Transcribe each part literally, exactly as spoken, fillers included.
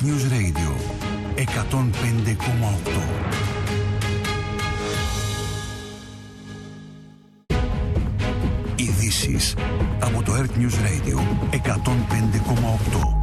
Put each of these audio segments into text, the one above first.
Earth News Radio εκατόν πέντε κόμμα οκτώ. Ειδήσεις από το Earth News Radio εκατόν πέντε κόμμα οκτώ.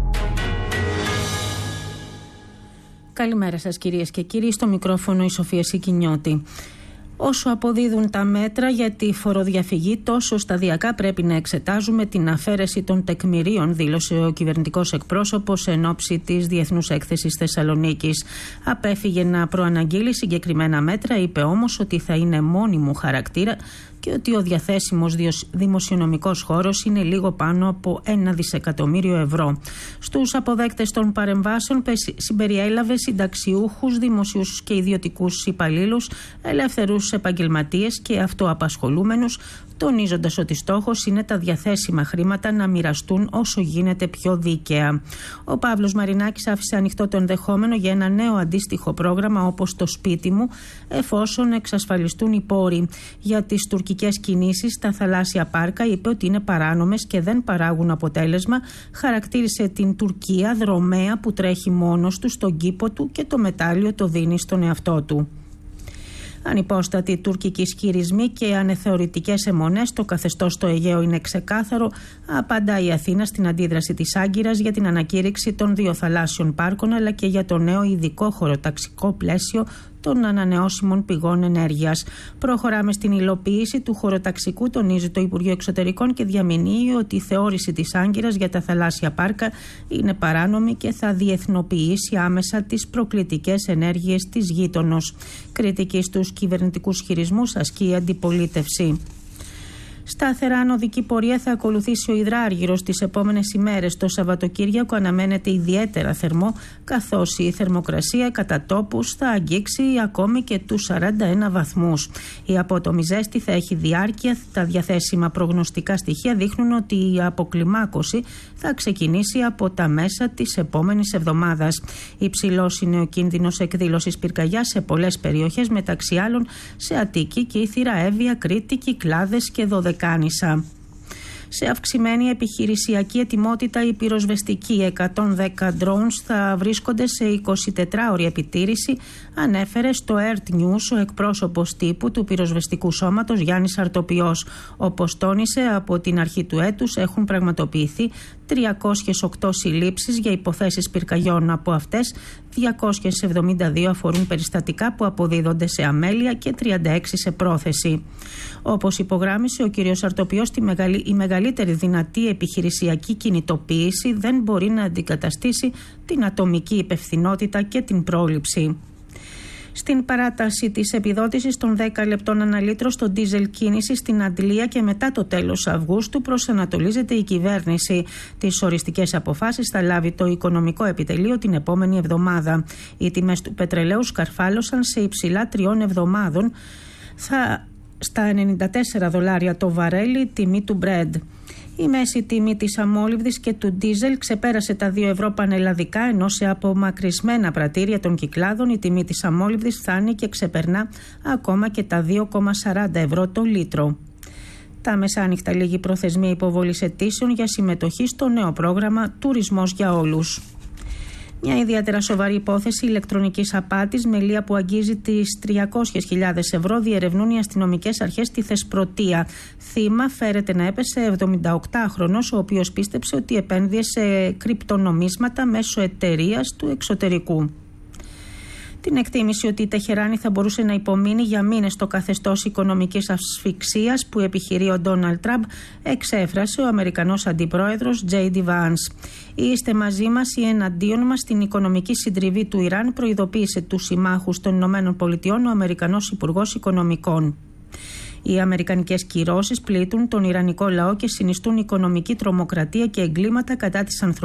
Καλημέρα σας κυρίες και κύριοι, στο μικρόφωνο η Σοφία Σικινιώτη. Όσο αποδίδουν τα μέτρα για τη φοροδιαφυγή, τόσο σταδιακά πρέπει να εξετάζουμε την αφαίρεση των τεκμηρίων, δήλωσε ο κυβερνητικός εκπρόσωπος εν ώψη της Διεθνούς Έκθεσης Θεσσαλονίκης. Απέφυγε να προαναγγείλει συγκεκριμένα μέτρα, είπε όμως ότι θα είναι μόνιμου χαρακτήρα και ότι ο διαθέσιμος δημοσιονομικός χώρος είναι λίγο πάνω από ένα δισεκατομμύριο ευρώ. Στους αποδέκτες των παρεμβάσεων συμπεριέλαβε συνταξιούχους, δημοσίους και ιδιωτικούς υπαλλήλους, ελεύθερους επαγγελματίες και αυτοαπασχολούμενους, τονίζοντας ότι στόχος είναι τα διαθέσιμα χρήματα να μοιραστούν όσο γίνεται πιο δίκαια. Ο Παύλος Μαρινάκης άφησε ανοιχτό το ενδεχόμενο για ένα νέο αντίστοιχο πρόγραμμα όπως το σπίτι μου, εφόσον εξασφαλιστούν οι πόροι. Για τις τουρκικές κινήσεις στα θαλάσσια πάρκα είπε ότι είναι παράνομες και δεν παράγουν αποτέλεσμα. Χαρακτήρισε την Τουρκία δρομέα που τρέχει μόνος του στον κήπο του και το μετάλλιο το δίνει στον εαυτό του. Ανυπόστατοι τουρκικοί ισχυρισμοί και ανεθεωρητικές αιμονές, το καθεστώς στο Αιγαίο είναι ξεκάθαρο, απαντά η Αθήνα στην αντίδραση της Άγκυρας για την ανακήρυξη των δύο θαλάσσιων πάρκων αλλά και για το νέο ειδικό χωροταξικό πλαίσιο των ανανεώσιμων πηγών ενέργειας. Προχωράμε στην υλοποίηση του χωροταξικού, τονίζει το Υπουργείο Εξωτερικών και διαμηνύει ότι η θεώρηση της Άγκυρας για τα θαλάσσια πάρκα είναι παράνομη και θα διεθνοποιήσει άμεσα τις προκλητικές ενέργειες της γείτονος. Κριτική στους κυβερνητικούς χειρισμούς ασκεί η αντιπολίτευση. Σταθερά ανωδική πορεία θα ακολουθήσει ο υδράργυρος τις επόμενες ημέρες. Το Σαββατοκύριακο αναμένεται ιδιαίτερα θερμό, καθώς η θερμοκρασία κατά τόπους θα αγγίξει ακόμη και τους σαράντα ένα βαθμούς. Η απότομη ζέστη θα έχει διάρκεια. Τα διαθέσιμα προγνωστικά στοιχεία δείχνουν ότι η αποκλιμάκωση θα ξεκινήσει από τα μέσα της επόμενης εβδομάδας. Υψηλός είναι ο κίνδυνος εκδήλωσης πυρκαγιάς σε πολλές περιοχές, μεταξύ άλλων σε Αττική, Κύθυρα, Εύβοια, Κρήτη, Κυκλάδες και Δωδεκάνησα. Σε αυξημένη επιχειρησιακή ετοιμότητα οι πυροσβεστικοί εκατόν δέκα drones θα βρίσκονται σε εικοσιτετράωρη επιτήρηση, ανέφερε στο Earth News ο εκπρόσωπος τύπου του πυροσβεστικού σώματος Γιάννης Αρτοπιός. Όπως τόνισε, από την αρχή του έτους έχουν πραγματοποιηθεί τριακόσιες οκτώ συλλήψεις για υποθέσεις πυρκαγιών. Από αυτές διακόσιες εβδομήντα δύο αφορούν περιστατικά που αποδίδονται σε αμέλεια και τριάντα έξι σε πρόθεση. Όπως υπογράμμισε ο κ. Αρτοπιός, η μεγαλύτερη δυνατή επιχειρησιακή κινητοποίηση δεν μπορεί να αντικαταστήσει την ατομική υπευθυνότητα και την πρόληψη. Στην παράταση της επιδότησης των δέκα λεπτών ανά λίτρο στο ντίζελ κίνηση στην Αντλία και μετά το τέλος Αυγούστου προσανατολίζεται η κυβέρνηση. Τις οριστικές αποφάσεις θα λάβει το Οικονομικό Επιτελείο την επόμενη εβδομάδα. Οι τιμές του πετρελαίου σκαρφάλωσαν σε υψηλά τριών εβδομάδων θα, στα ενενήντα τέσσερα δολάρια το βαρέλι, τιμή του Brent. Η μέση τιμή της αμόλυβδης και του ντίζελ ξεπέρασε τα δύο ευρώ πανελλαδικά, ενώ σε απομακρυσμένα πρατήρια των Κυκλάδων η τιμή της αμόλυβδης φτάνει και ξεπερνά ακόμα και τα δύο κόμμα σαράντα ευρώ το λίτρο. Τα μεσάνυχτα λίγη προθεσμία υποβολής αιτήσεων για συμμετοχή στο νέο πρόγραμμα «Τουρισμός για όλους». Μια ιδιαίτερα σοβαρή υπόθεση ηλεκτρονικής απάτης με λία που αγγίζει τις τριακόσιες χιλιάδες ευρώ διερευνούν οι αστυνομικές αρχές στη Θεσπρωτεία. Θύμα φέρεται να έπεσε εβδομηνταοκτάχρονος, ο οποίος πίστεψε ότι επένδυε σε κρυπτονομίσματα μέσω εταιρείας του εξωτερικού. Την εκτίμηση ότι η Τεχεράνη θα μπορούσε να υπομείνει για μήνες στο καθεστώς οικονομικής ασφυξίας που επιχειρεί ο Ντόναλντ Τραμπ εξέφρασε ο Αμερικανός Αντιπρόεδρος τζέι ντι Vance. «Είστε μαζί μας ή εναντίον μας στην οικονομική συντριβή του Ιράν», προειδοποίησε τους συμμάχους των Ηνωμένων Πολιτειών ο Αμερικανός Υπουργός Οικονομικών. Οι αμερικανικές κυρώσεις πλήττουν τον Ιρανικό λαό και συνιστούν οικονομική τρομοκρατία και εγκλήματα κατά της ανθρωπότητας.